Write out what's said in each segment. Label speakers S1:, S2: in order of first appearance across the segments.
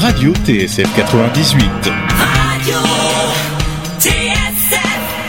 S1: Radio TSF 98.
S2: Radio TSF.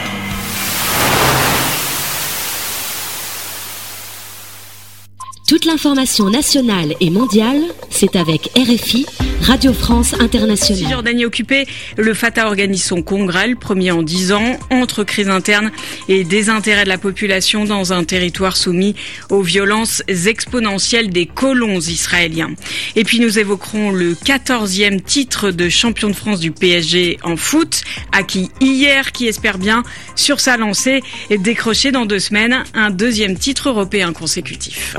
S3: Toute l'information nationale et mondiale, c'est avec RFI, Radio France Internationale.
S4: Cisjordanie occupée, le Fatah organise son congrès, le premier en 10 ans, entre crise interne et désintérêt de la population dans un territoire soumis aux violences exponentielles des colons israéliens. Et puis nous évoquerons le 14e titre de champion de France du PSG en foot, acquis hier, qui espère bien, sur sa lancée, décrocher dans 2 semaines un 2e titre européen consécutif.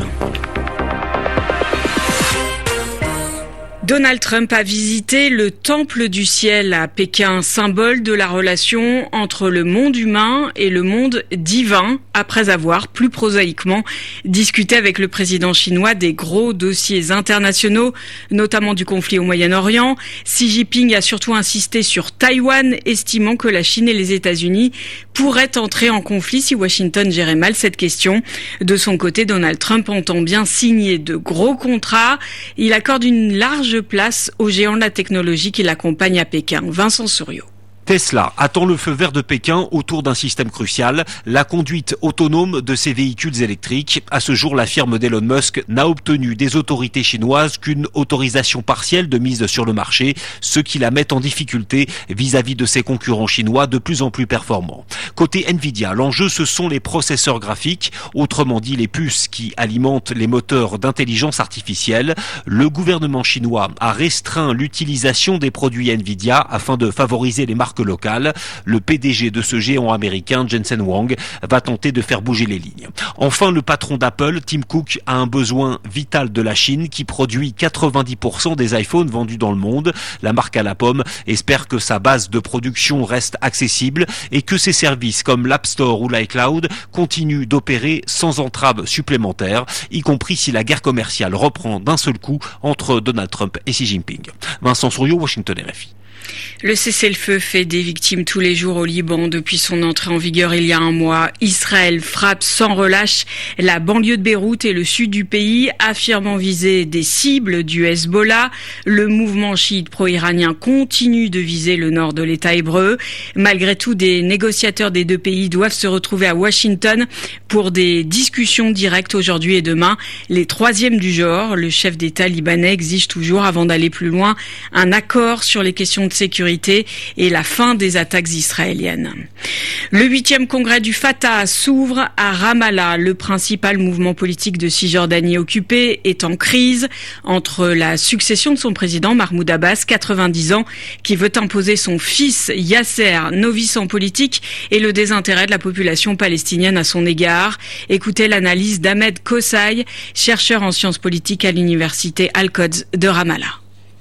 S4: Donald Trump a visité le Temple du Ciel à Pékin, symbole de la relation entre le monde humain et le monde divin, après avoir, plus prosaïquement, discuté avec le président chinois des gros dossiers internationaux, notamment du conflit au Moyen-Orient. Xi Jinping a surtout insisté sur Taïwan, estimant que la Chine et les États-Unis pourraient entrer en conflit si Washington gérait mal cette question. De son côté, Donald Trump entend bien signer de gros contrats. Il accorde une large place aux géants de la technologie qui l'accompagnent à Pékin. Vincent Souriau.
S5: Tesla attend le feu vert de Pékin autour d'un système crucial, la conduite autonome de ses véhicules électriques. À ce jour, la firme d'Elon Musk n'a obtenu des autorités chinoises qu'une autorisation partielle de mise sur le marché, ce qui la met en difficulté vis-à-vis de ses concurrents chinois de plus en plus performants. Côté Nvidia, l'enjeu, ce sont les processeurs graphiques, autrement dit les puces qui alimentent les moteurs d'intelligence artificielle. Le gouvernement chinois a restreint l'utilisation des produits Nvidia afin de favoriser les marques locales. Le PDG de ce géant américain, Jensen Huang, va tenter de faire bouger les lignes. Enfin, le patron d'Apple, Tim Cook, a un besoin vital de la Chine qui produit 90% des iPhones vendus dans le monde. La marque à la pomme espère que sa base de production reste accessible et que ses services comme l'App Store ou l'iCloud continuent d'opérer sans entrave supplémentaire, y compris si la guerre commerciale reprend d'un seul coup entre Donald Trump et Xi Jinping. Vincent Souriau, Washington, RFI.
S4: Le cessez-le-feu fait des victimes tous les jours au Liban depuis son entrée en vigueur il y a un mois. Israël frappe sans relâche la banlieue de Beyrouth et le sud du pays, affirmant viser des cibles du Hezbollah. Le mouvement chiite pro-iranien continue de viser le nord de l'État hébreu. Malgré tout, des négociateurs des 2 pays doivent se retrouver à Washington pour des discussions directes aujourd'hui et demain. Les 3e du genre, le chef d'État libanais exige toujours, avant d'aller plus loin, un accord sur les questions de sécurité et la fin des attaques israéliennes. Le 8e congrès du Fatah s'ouvre à Ramallah. Le principal mouvement politique de Cisjordanie occupée est en crise entre la succession de son président Mahmoud Abbas, 90 ans, qui veut imposer son fils Yasser, novice en politique, et le désintérêt de la population palestinienne à son égard. Écoutez l'analyse d'Ahmed Kossaï, chercheur en sciences politiques à l'université Al-Quds de Ramallah.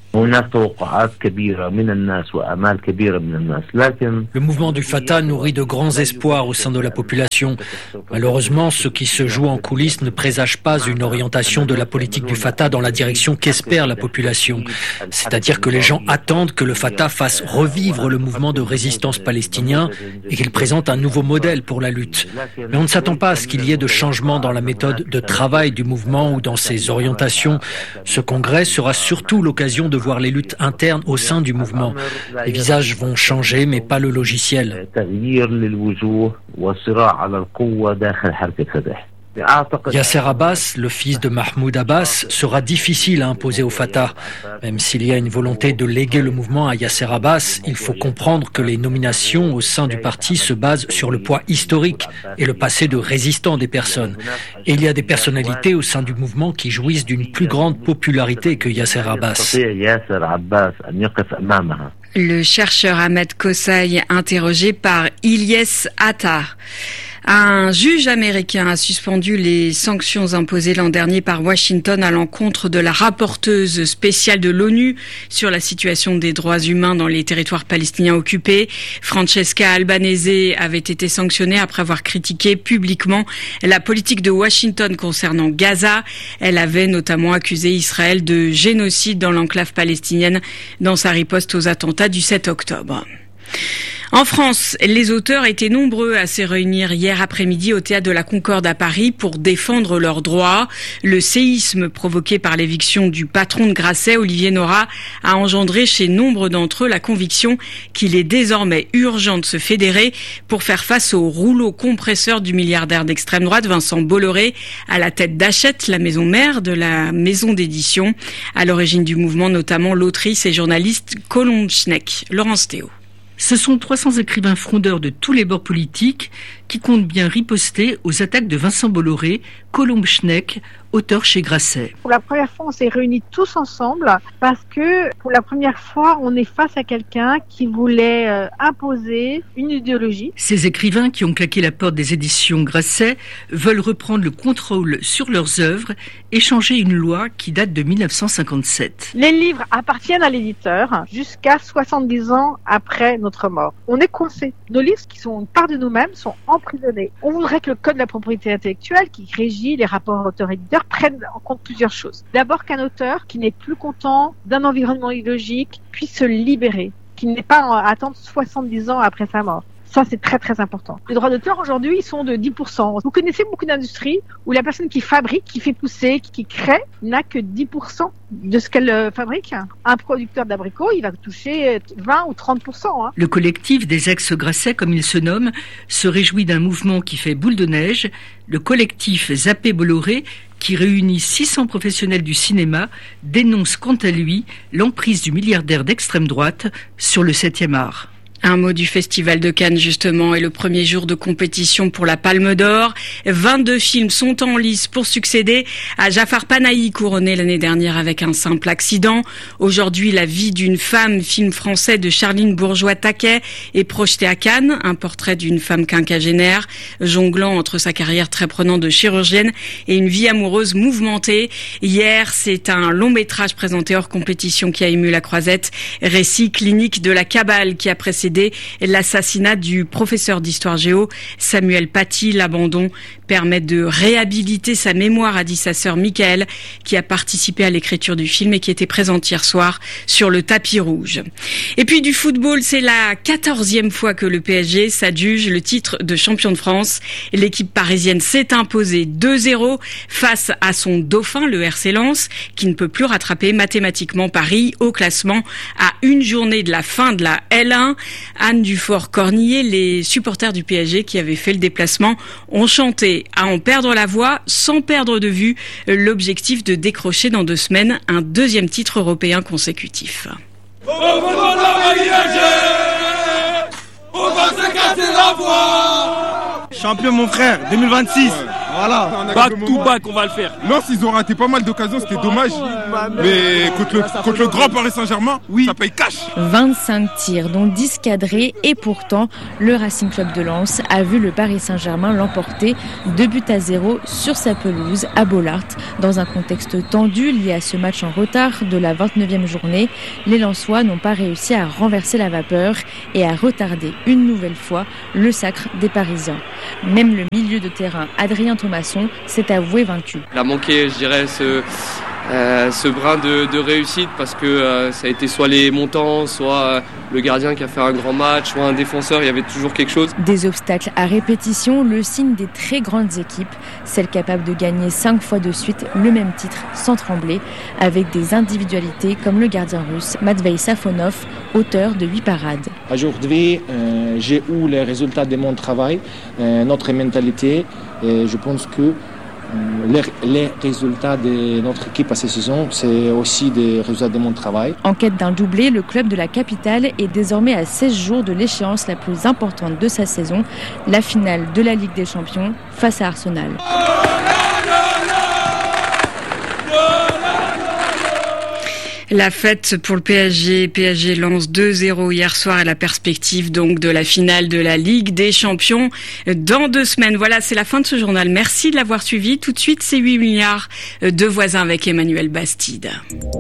S6: Le mouvement du Fatah nourrit de grands espoirs au sein de la population. Malheureusement, ce qui se joue en coulisses ne présage pas une orientation de la politique du Fatah dans la direction qu'espère la population. C'est-à-dire que les gens attendent que le Fatah fasse revivre le mouvement de résistance palestinien et qu'il présente un nouveau modèle pour la lutte. Mais on ne s'attend pas à ce qu'il y ait de changements dans la méthode de travail du mouvement ou dans ses orientations. Ce congrès sera surtout l'occasion de voir les luttes internes au sein du mouvement. Les visages vont changer, mais pas le logiciel. Yasser Abbas, le fils de Mahmoud Abbas, sera difficile à imposer au Fatah. Même s'il y a une volonté de léguer le mouvement à Yasser Abbas, il faut comprendre que les nominations au sein du parti se basent sur le poids historique et le passé de résistant des personnes. Et il y a des personnalités au sein du mouvement qui jouissent d'une plus grande popularité que Yasser Abbas.
S4: Le chercheur Ahmed Kossaï, interrogé par Ilyes Attar. Un juge américain a suspendu les sanctions imposées l'an dernier par Washington à l'encontre de la rapporteuse spéciale de l'ONU sur la situation des droits humains dans les territoires palestiniens occupés. Francesca Albanese avait été sanctionnée après avoir critiqué publiquement la politique de Washington concernant Gaza. Elle avait notamment accusé Israël de génocide dans l'enclave palestinienne dans sa riposte aux attentats du 7 octobre. En France, les auteurs étaient nombreux à se réunir hier après-midi au Théâtre de la Concorde à Paris pour défendre leurs droits. Le séisme provoqué par l'éviction du patron de Grasset, Olivier Nora, a engendré chez nombre d'entre eux la conviction qu'il est désormais urgent de se fédérer pour faire face au rouleau compresseur du milliardaire d'extrême droite Vincent Bolloré, à la tête d'Hachette, la maison mère de la maison d'édition. À l'origine du mouvement, notamment l'autrice et journaliste Colombe Schneck. Laurence Théo.
S7: Ce sont 300 écrivains frondeurs de tous les bords politiques qui comptent bien riposter aux attaques de Vincent Bolloré, Colombe Schneck, auteur chez Grasset.
S8: Pour la première fois, on s'est réunis tous ensemble parce que pour la première fois, on est face à quelqu'un qui voulait imposer une idéologie.
S7: Ces écrivains qui ont claqué la porte des éditions Grasset veulent reprendre le contrôle sur leurs œuvres et changer une loi qui date de 1957.
S8: Les livres appartiennent à l'éditeur jusqu'à 70 ans après notre mort. On est coincé. Nos livres, qui sont une part de nous-mêmes, sont emprisonnés. On voudrait que le code de la propriété intellectuelle, qui régit les rapports auteur-éditeur, prenne en compte plusieurs choses. D'abord qu'un auteur qui n'est plus content d'un environnement idéologique puisse se libérer, qu'il n'ait pas à attendre 70 ans après sa mort. Ça, c'est très très important. Les droits d'auteur aujourd'hui, ils sont de 10%. Vous connaissez beaucoup d'industries où la personne qui fabrique, qui fait pousser, qui crée, n'a que 10% de ce qu'elle fabrique. Un producteur d'abricots, il va toucher 20 ou 30%.
S7: Le collectif des ex-Grasset, comme il se nomme, se réjouit d'un mouvement qui fait boule de neige. Le collectif Zappé Bolloré, qui réunit 600 professionnels du cinéma, dénonce quant à lui l'emprise du milliardaire d'extrême droite sur le 7e art.
S4: Un mot du Festival de Cannes, justement, et le premier jour de compétition pour la Palme d'Or. 22 films sont en lice pour succéder à Jafar Panahi, couronné l'année dernière avec Un simple accident. Aujourd'hui, La vie d'une femme, film français de Charline Bourgeois-Taquet, est projeté à Cannes. Un portrait d'une femme quinquagénaire, jonglant entre sa carrière très prenante de chirurgienne et une vie amoureuse mouvementée. Hier, c'est un long métrage présenté hors compétition qui a ému la Croisette. Récit clinique de la cabale qui a précédé l'assassinat du professeur d'histoire géo Samuel Paty. L'abandon permet de réhabiliter sa mémoire, a dit sa sœur Michael, qui a participé à l'écriture du film et qui était présente hier soir sur le tapis rouge. Et puis du football, c'est la 14e fois que le PSG s'adjuge le titre de champion de France. L'équipe parisienne s'est imposée 2-0 face à son dauphin, le RC Lens, qui ne peut plus rattraper mathématiquement Paris au classement à une journée de la fin de la L1. Anne Dufort-Cornillet, les supporters du PSG qui avaient fait le déplacement ont chanté à en perdre la voix sans perdre de vue l'objectif de décrocher dans 2 semaines un 2e titre européen consécutif.
S9: On va se casser la voix.
S10: Champion mon frère, 2026. Voilà.
S11: Back to back, on va le faire.
S12: Lens, ils ont raté pas mal d'occasions, c'était dommage. Mais contre le grand Paris Saint-Germain, ça paye cash.
S13: 25 tirs, dont 10 cadrés. Et pourtant, le Racing Club de Lens a vu le Paris Saint-Germain l'emporter 2-0 sur sa pelouse à Bollaert. Dans un contexte tendu lié à ce match en retard de la 29e journée, les Lensois n'ont pas réussi à renverser la vapeur et à retarder une nouvelle fois le sacre des Parisiens. Même le milieu de terrain, Adrien Thomasson, s'est avoué vaincu.
S14: Il a manqué, je dirais, ce brin de réussite parce que ça a été soit les montants, soit le gardien qui a fait un grand match, soit un défenseur, il y avait toujours quelque chose.
S13: Des obstacles à répétition, le signe des très grandes équipes, celles capables de gagner 5 fois de suite le même titre sans trembler, avec des individualités comme le gardien russe Matvei Safonov, auteur de 8 parades.
S15: Aujourd'hui, j'ai eu les résultats de mon travail, notre mentalité, et je pense que les résultats de notre équipe à cette saison, c'est aussi des résultats de mon travail.
S13: En quête d'un doublé, le club de la capitale est désormais à 16 jours de l'échéance la plus importante de sa saison, la finale de la Ligue des Champions face à Arsenal.
S4: La fête pour le PSG lance 2-0 hier soir et la perspective donc de la finale de la Ligue des Champions dans 2 semaines. Voilà, c'est la fin de ce journal. Merci de l'avoir suivi. Tout de suite, c'est 8 milliards de voisins avec Emmanuel Bastide.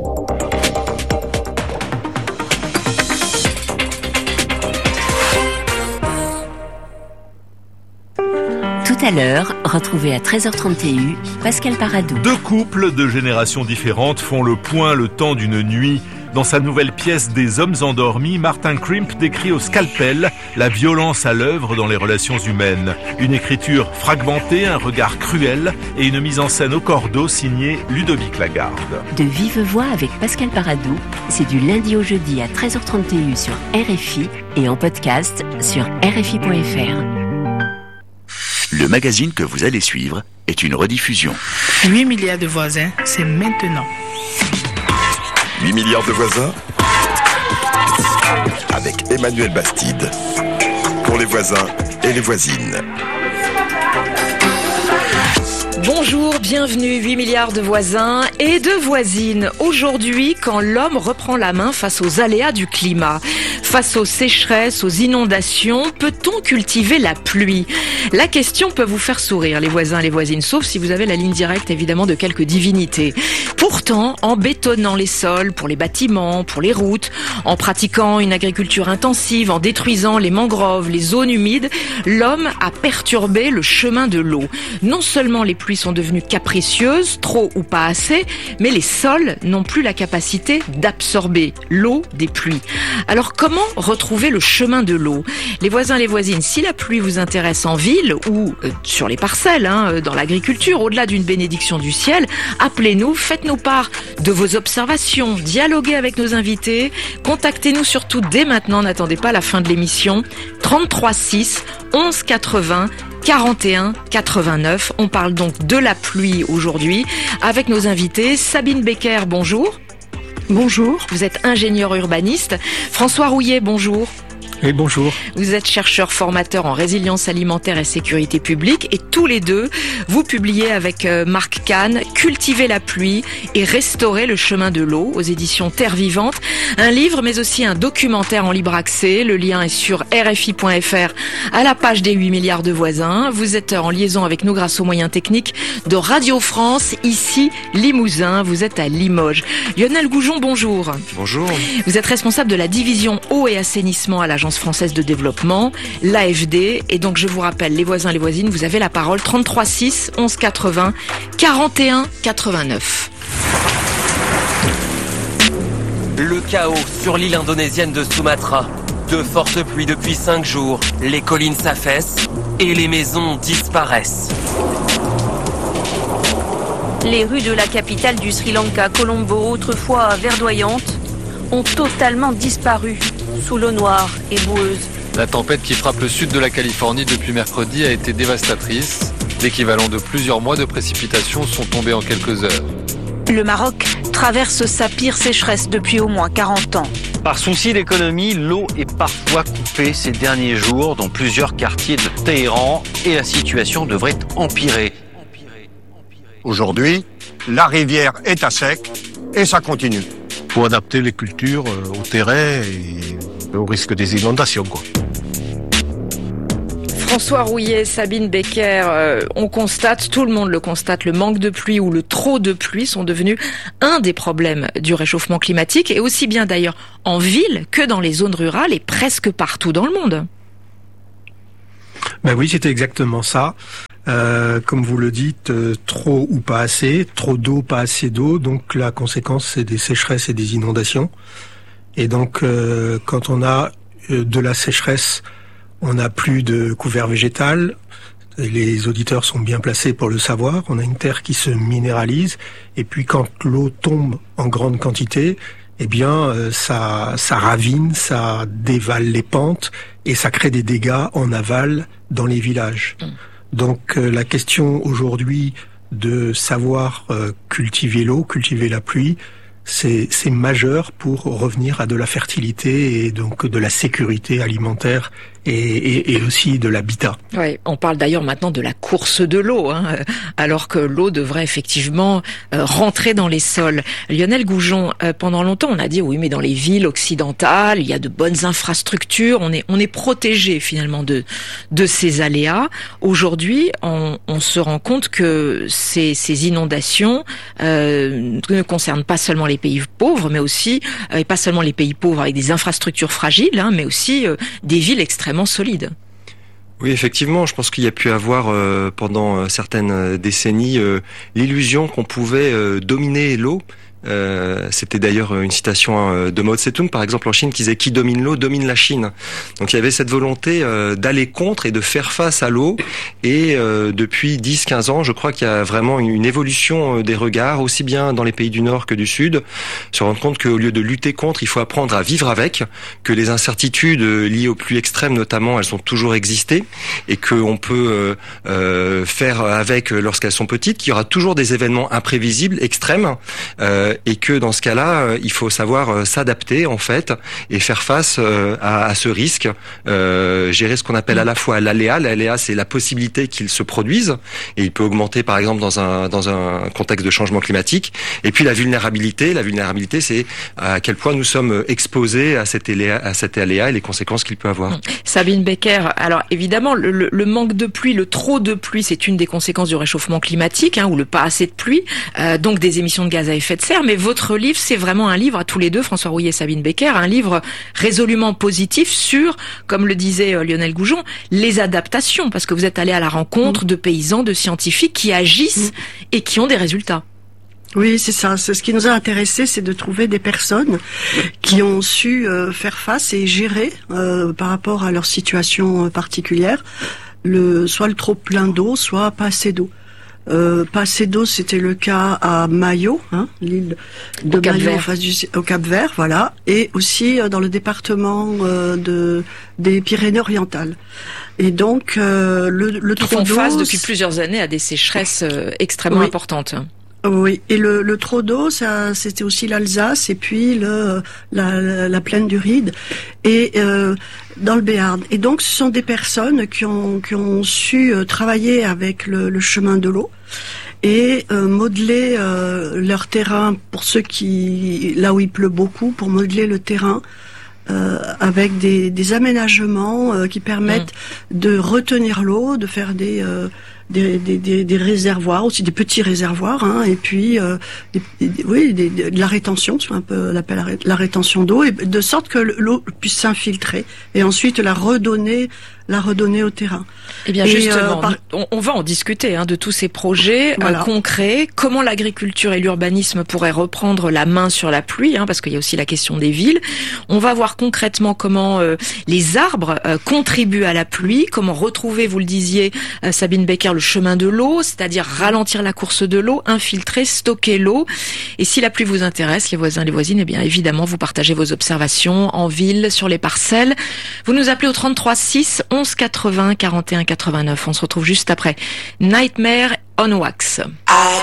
S3: Tout à l'heure, retrouvez à 13h30 TU Pascal Paradou.
S1: 2 couples de générations différentes font le point le temps d'une nuit
S11: Dans sa nouvelle pièce Des hommes endormis, Martin Krimp décrit au scalpel la violence à l'œuvre dans les relations humaines. Une écriture fragmentée, un regard cruel et une mise en scène au cordeau signée Ludovic Lagarde.
S16: De vive voix avec Pascal Paradou, c'est du lundi au jeudi à 13h30 TU sur RFI et en podcast sur RFI.fr.
S17: Le magazine que vous allez suivre est une rediffusion.
S18: 8 milliards de voisins, c'est maintenant.
S19: 8 milliards de voisins avec Emmanuel Bastide. Pour les voisins et les voisines.
S20: Bonjour, bienvenue, 8 milliards de voisins et de voisines. Aujourd'hui, quand l'homme reprend la main face aux aléas du climat, face aux sécheresses, aux inondations, peut-on cultiver la pluie ? La question peut vous faire sourire, les voisins, les voisines, sauf si vous avez la ligne directe, évidemment, de quelques divinités. Pourtant, en bétonnant les sols pour les bâtiments, pour les routes, en pratiquant une agriculture intensive, en détruisant les mangroves, les zones humides, l'homme a perturbé le chemin de l'eau. Non seulement les pluies sont devenues capricieuses, trop ou pas assez, mais les sols n'ont plus la capacité d'absorber l'eau des pluies. Alors comment retrouver le chemin de l'eau ? Les voisins, les voisines, si la pluie vous intéresse en ville ou sur les parcelles, dans l'agriculture, au-delà d'une bénédiction du ciel, appelez-nous, faites-nous part de vos observations, dialoguez avec nos invités, contactez-nous surtout dès maintenant, n'attendez pas la fin de l'émission, 33 6 11 80 41 89. On parle donc de la pluie aujourd'hui avec nos invités. Sabine Becker, bonjour.
S21: Bonjour.
S20: Vous êtes ingénieur urbaniste. François Rouillet, bonjour.
S21: Et bonjour.
S20: Vous êtes chercheur formateur en résilience alimentaire et sécurité publique et tous les deux, vous publiez avec Marc Kahn Cultiver la pluie et restaurer le chemin de l'eau aux éditions Terre Vivante. Un livre mais aussi un documentaire en libre accès. Le lien est sur RFI.fr à la page des 8 milliards de voisins. Vous êtes en liaison avec nous grâce aux moyens techniques de Radio France, ici Limousin. Vous êtes à Limoges. Lionel Goujon, bonjour.
S22: Bonjour.
S20: Vous êtes responsable de la division eau et assainissement à l'Agence française de développement, l'AFD. Et donc, je vous rappelle, les voisins, les voisines, vous avez la parole. 33 6 11 80 41 89.
S23: Le chaos sur l'île indonésienne de Sumatra. De fortes pluies depuis 5 jours. Les collines s'affaissent et les maisons disparaissent.
S24: Les rues de la capitale du Sri Lanka, Colombo, autrefois verdoyantes, ont totalement disparu sous l'eau noire et boueuse.
S25: La tempête qui frappe le sud de la Californie depuis mercredi a été dévastatrice. L'équivalent de plusieurs mois de précipitations sont tombés en quelques heures.
S24: Le Maroc traverse sa pire sécheresse depuis au moins 40 ans.
S26: Par souci d'économie, l'eau est parfois coupée ces derniers jours dans plusieurs quartiers de Téhéran et la situation devrait empirer.
S27: Aujourd'hui, la rivière est à sec et ça continue.
S22: Pour adapter les cultures au terrain et au risque des inondations, quoi.
S20: François Rouillet, Sabine Becker, on constate, tout le monde le constate, le manque de pluie ou le trop de pluie sont devenus un des problèmes du réchauffement climatique, et aussi bien d'ailleurs en ville que dans les zones rurales et presque partout dans le monde.
S21: Ben oui, c'était exactement ça. Comme vous le dites, trop ou pas assez, trop d'eau, pas assez d'eau, donc la conséquence c'est des sécheresses et des inondations. Et donc quand on a de la sécheresse, on n'a plus de couvert végétal, les auditeurs sont bien placés pour le savoir, on a une terre qui se minéralise, et puis quand l'eau tombe en grande quantité, eh bien ça ravine, ça dévale les pentes, et ça crée des dégâts en aval dans les villages. Donc la question aujourd'hui de savoir cultiver l'eau, cultiver la pluie, c'est majeur pour revenir à de la fertilité et donc de la sécurité alimentaire et aussi de l'habitat.
S20: Oui, on parle d'ailleurs maintenant de la course de l'eau, alors que l'eau devrait effectivement rentrer dans les sols. Lionel Goujon, pendant longtemps on a dit oui, mais dans les villes occidentales, il y a de bonnes infrastructures, on est protégé finalement de ces aléas. Aujourd'hui, on se rend compte que ces inondations ne concernent pas seulement les pays pauvres, mais aussi et pas seulement les pays pauvres avec des infrastructures fragiles, mais aussi des villes extrêmement solides.
S22: Oui, effectivement, je pense qu'il y a pu avoir pendant certaines décennies l'illusion qu'on pouvait dominer l'eau,
S2: C'était d'ailleurs une citation de Mao Tse-tung, par exemple, en Chine, qui disait « Qui domine l'eau, domine la Chine ». Donc il y avait cette volonté d'aller contre et de faire face à l'eau. Et depuis 10-15 ans, je crois qu'il y a vraiment une évolution des regards, aussi bien dans les pays du Nord que du Sud, se rendre compte qu'au lieu de lutter contre, il faut apprendre à vivre avec, que les incertitudes liées aux pluies extrêmes notamment, elles ont toujours existé, et qu'on peut faire avec lorsqu'elles sont petites, qu'il y aura toujours des événements imprévisibles, extrêmes, et que dans ce cas-là, il faut savoir s'adapter en fait et faire face à ce risque, gérer ce qu'on appelle à la fois l'aléa. L'aléa, c'est la possibilité qu'il se produise, et il peut augmenter par exemple dans un contexte de changement climatique. Et puis la vulnérabilité. La vulnérabilité, c'est à quel point nous sommes exposés à cet aléa et les conséquences qu'il peut avoir.
S20: Sabine Becker, alors évidemment, le manque de pluie, le trop de pluie, c'est une des conséquences du réchauffement climatique, ou le pas assez de pluie, donc des émissions de gaz à effet de serre. Mais votre livre, c'est vraiment un livre à tous les deux, François Rouillet et Sabine Becker, un livre résolument positif sur, comme le disait Lionel Goujon, les adaptations, parce que vous êtes allé à la rencontre de paysans, de scientifiques qui agissent et qui ont des résultats.
S5: Oui, c'est ça. Ce qui nous a intéressé, c'est de trouver des personnes qui ont su faire face et gérer par rapport à leur situation particulière, soit le trop plein d'eau, soit pas assez d'eau. Pas assez d'eau, c'était le cas à Mayo, l'île de Mayo au Cap-Vert, voilà, et aussi dans le département des Pyrénées-Orientales. Et donc le trop d'eau,
S20: font face depuis plusieurs années à des sécheresses extrêmement importantes.
S5: Oui, et le trop d'eau, ça, c'était aussi l'Alsace et puis la plaine du Ride et dans le Béarn. Et donc, ce sont des personnes qui ont su travailler avec le chemin de l'eau et modeler leur terrain pour ceux là où il pleut beaucoup, pour modeler le terrain. Avec des aménagements qui permettent de retenir l'eau, de faire des réservoirs, aussi des petits réservoirs, et puis de la rétention, ce qu'on appelle la rétention d'eau, et de sorte que l'eau puisse s'infiltrer et ensuite la redonner au terrain.
S20: Eh bien justement, on va en discuter de tous ces projets concrets, comment l'agriculture et l'urbanisme pourraient reprendre la main sur la pluie, parce qu'il y a aussi la question des villes. On va voir concrètement comment les arbres contribuent à la pluie, comment retrouver, vous le disiez, Sabine Becker, le chemin de l'eau, c'est-à-dire ralentir la course de l'eau, infiltrer, stocker l'eau. Et si la pluie vous intéresse, les voisins, les voisines, eh bien évidemment, vous partagez vos observations en ville, sur les parcelles. Vous nous appelez au 33 6 11 80 41 89. On se retrouve juste après Nightmare on Wax.